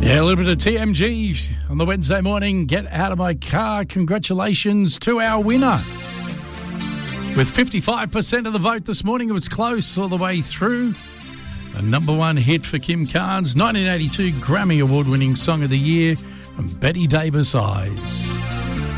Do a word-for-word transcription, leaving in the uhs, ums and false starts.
Yeah, a little bit of T M G on the Wednesday morning. Get out of my car. Congratulations to our winner. With fifty-five percent of the vote this morning, it was close all the way through. A number one hit for Kim Carnes, nineteen eighty-two Grammy Award-winning Song of the Year from Betty Davis, Eyes.